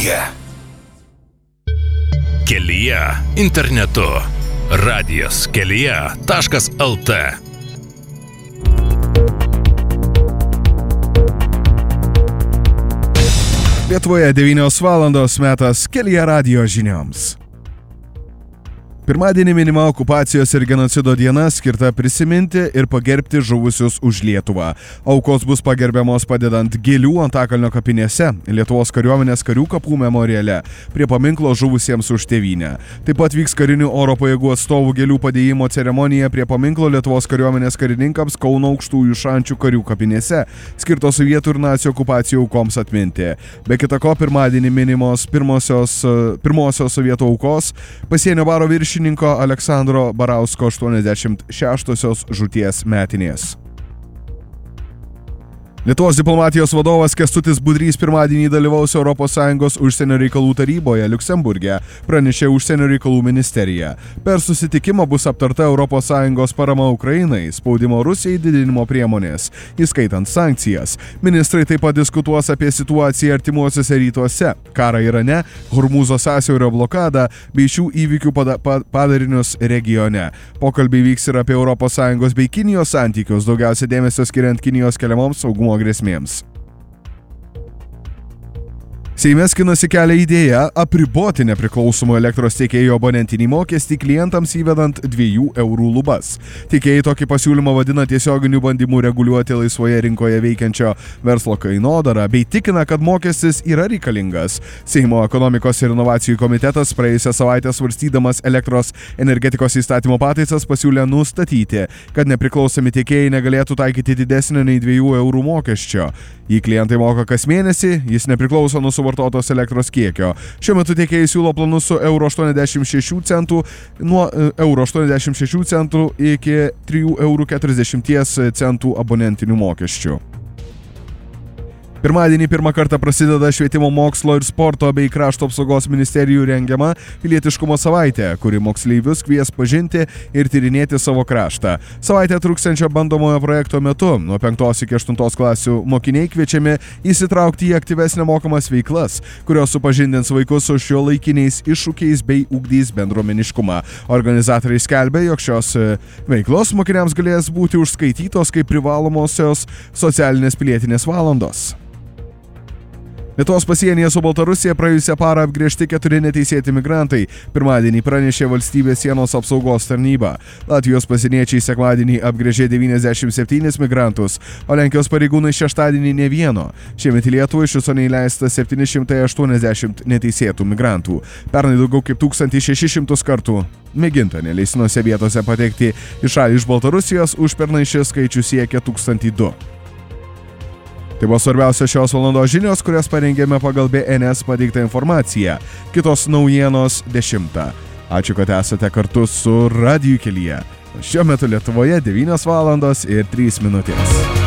kelyje. Kelyje internetu. Radijas kelyje.lt. Lietuvoje 9 valandos metas Kelyje radijo žinioms. Pirmadienį minima okupacijos ir genocido diena skirta prisiminti ir pagerbti žuvusius už Lietuvą. Aukos bus pagerbiamos padedant gėlių Antakalnio kapinėse, Lietuvos kariuomenės karių kapų memoriale, prie paminklo žuvusiems už tėvynę. Taip pat vyks karinių oro pajėgų atstovų gėlių padėjimo ceremonija prie paminklo Lietuvos kariuomenės karininkams Kauno Aukštųjų Šančių karių kapinėse, skirto sovietų ir nacių okupacijų aukoms atminti. Be kita ko, pirmadienį minimos pirmosios sovietų aukos pasienio baro viršininko Aleksandro Barausko 86-osios žūties metinės. Lietuvos diplomatijos vadovas Kęstutis Budrys pirmadienį dalyvaus ES užsienio reikalų taryboje Liuksemburge, pranešė užsienio reikalų ministerija. Per susitikimą bus aptarta ES parama Ukrainai, spaudimo Rusijai didinimo priemonės, įskaitant sankcijas. Ministrai taip pat diskutuos apie situaciją artimuosiuose rytuose, karą Irane, Hormūzo sąsiaurio blokadą bei šių įvykių padarinius regione. Pokalbiai vyks ir apie ES bei Kinijos santykius, daugiausia dėmesio skiriant Kinijos keliamoms saugumo grėsmėms. Seime skinasi kelią idėją apriboti nepriklausomų elektros tiekėjų abonentinį mokestį klientams įvedant 2 eurų lubas. Tiekėjai tokį pasiūlymą vadina tiesioginiu bandymu reguliuoti laisvoje rinkoje veikiančio verslo kainodarą, bei tikina, kad mokestis yra reikalingas. Seimo ekonomikos ir inovacijų komitetas praėjusią savaitę svarstydamas elektros energetikos įstatymo pataisas pasiūlė nustatyti, kad nepriklausomi tiekėjai negalėtų taikyti didesnio nei 2 eurų mokesčio. Jei klientai moka kas mėnesį, jis nepriklauso nuo suvartotos elektros kiekio. Šiuo metu tiekėjai siūlo planus su nuo euro 86 centų iki 3,40 eurų abonentinių mokesčių. Pirmadienį pirmą kartą prasideda Švietimo, mokslo ir sporto bei krašto apsaugos ministerijų rengiama pilietiškumo savaitė, kuri moksleivius kvies pažinti ir tyrinėti savo kraštą. Savaitę truksiančio bandomojo projekto metu nuo 5 iki 8 klasių mokiniai kviečiami įsitraukti į aktyves nemokamas veiklas, kurios supažindins vaikus su šiuolaikiniais iššūkiais bei ugdys bendruomeniškumą. Organizatoriai skelbia, jog šios veiklos mokiniams galės būti užskaitytos kaip privalomosios socialinės pilietinės valandos. Lietuvos pasienyje su Baltarusija praėjusią parą apgręžti 4 neteisėti migrantai. Pirmadienį pranešė valstybės sienos apsaugos tarnyba. Latvijos pasieniečiai sekmadienį apgręžė 97 migrantus, o Lenkijos pareigūnai šeštadienį ne vieno. Šiemet į Lietuvą iš viso neįleista 780 neteisėtų migrantų. Pernai daugiau kaip 1600 kartų mėginta neleisinose vietose patekti į šalį iš Baltarusijos, užpernai šis skaičius siekia 1002. Tai buvo svarbiausios šios valandos žinios, kurias parengėme pagal BNS pateiktą informaciją. Kitos naujienos 10. Ačiū, kad esate kartu su Radiju kelyje. Šiuo metu Lietuvoje 9 valandos ir 3 minutės.